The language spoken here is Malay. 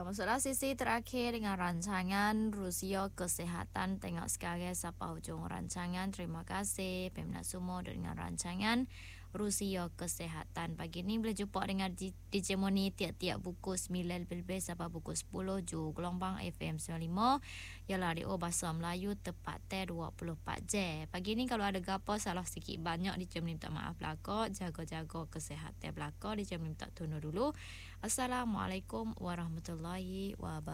Masuklah sisi terakhir dengan rancangan Rusia Kesihatan. Tengok sekarang sampai hujung rancangan. Terima kasih peminat semua dengan rancangan Rusia Kesihatan. Pagi ni boleh jumpa dengan DJ Moni tiap-tiap pukul 9 lebih sampai pukul 10 ju gelombang FM 95. Ialah radio bahasa Melayu tepat 24 jam. Pagi ni kalau ada gapo salah sikit banyak DJ Moni minta maaf belaka. Jaga-jaga kesihatan belaka. DJ Moni minta tunduk dulu. Assalamualaikum warahmatullahi wabarakatuh.